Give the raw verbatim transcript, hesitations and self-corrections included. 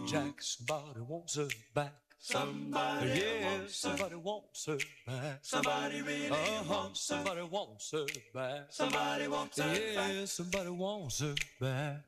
Jack, somebody wants her back. Somebody Yeah, wants her. somebody wants her back. Somebody really Uh-huh, wants her. somebody wants her back. Somebody wants her back. Yeah, somebody wants her back.